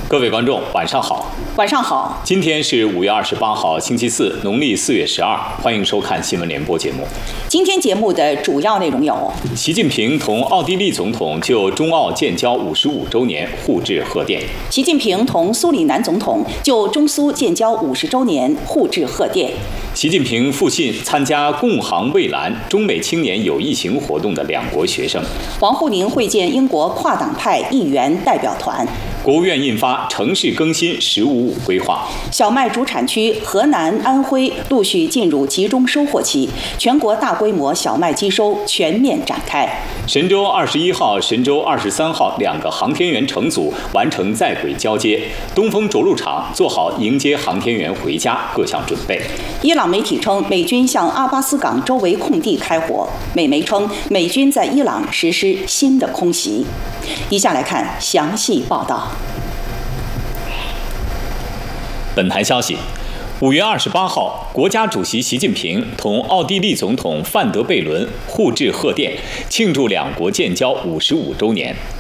各位观众，晚上好。 晚上好。 今天是5月28号，星期四，农历4月12。欢迎收看新闻联播节目。 今天节目的主要内容有： 习近平同奥地利总统就中澳建交55周年互致贺电； 习近平同苏里南总统就中苏建交50周年互致贺电； 习近平复信参加共航蔚蓝中美青年友谊行活动的两国学生； 王沪宁会见英国跨党派议员代表团； 国务院印发城市更新“十五五”规划； 小麦主产区河南、安徽陆续进入集中收获期，全国大规模小麦机收全面展开。 神舟21号、神舟23号两个航天员乘组完成在轨交接，东风着陆场做好迎接航天员回家各项准备。 伊朗媒体称，美军向阿巴斯港周围空地开火。美媒称，美军在伊朗实施新的空袭。以下来看详细报道。 本台消息，5月28号，国家主席习近平同奥地利总统范德贝伦互致贺电，庆祝两国建交55周年。